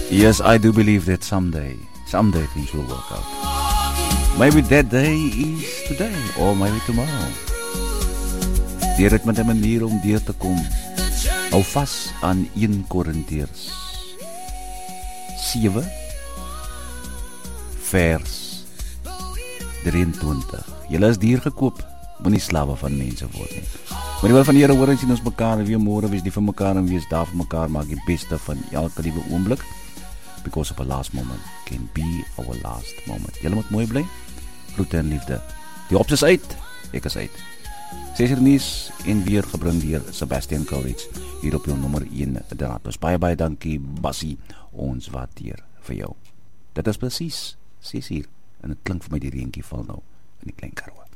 Yes, I do believe that someday things will work out. Maybe that day is today, or maybe tomorrow. Deur het met 'n manier om deur te kom. Hou vas aan 1 Korintiërs 7 vers 23. Julle is duur gekoop, moenie slawe van mense word nie. Maar die wil van die Here hoor en sien ons mekaar weer môre, wees lief vir mekaar en wees daar vir mekaar, maak die beste van elke liewe oomblik. Because of a last moment can be our last moment. Julle moet mooi bly. Groete en liefde. Die ops is uit. Ek is uit. 6 uur nuus en weer gebring deur Sebastian Courage hier op jou nommer 1 draad. Dus baie dankie Bassie. Ons waardeer vir jou. Dit is presies 6 uur en dit klink vir my die reentjie val nou in die Klein Karoo.